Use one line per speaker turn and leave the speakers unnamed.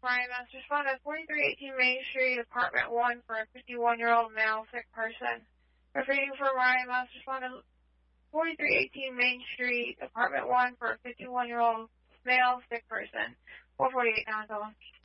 Ryan Mass. Respond at 4318 Main Street, Apartment 1 for a 51-year-old male sick person. Referring for Ryan Mass. Respond at 4318 Main Street, Apartment 1 for a 51-year-old male sick person. 448 now,